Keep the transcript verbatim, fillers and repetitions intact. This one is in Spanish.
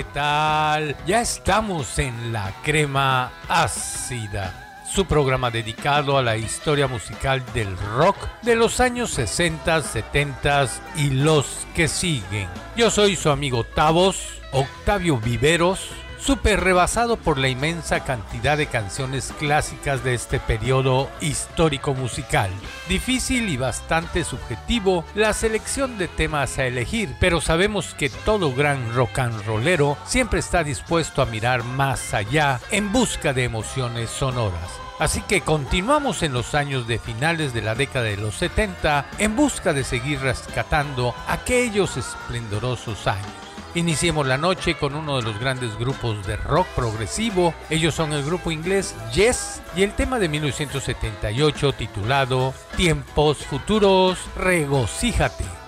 ¿Qué tal? Ya estamos en La Crema Ácida, su programa dedicado a la historia musical del rock de los años sesenta, setenta y los que siguen. Yo soy su amigo Tavos, Octavio Viveros, súper rebasado por la inmensa cantidad de canciones clásicas de este periodo histórico musical. Difícil y bastante subjetivo la selección de temas a elegir, pero sabemos que todo gran rock and rollero siempre está dispuesto a mirar más allá en busca de emociones sonoras. Así que continuamos en los años de finales de la década de los setenta en busca de seguir rescatando aquellos esplendorosos años. Iniciemos la noche con uno de los grandes grupos de rock progresivo. Ellos son el grupo inglés Yes y el tema de mil novecientos setenta y ocho titulado Tiempos Futuros, regocíjate.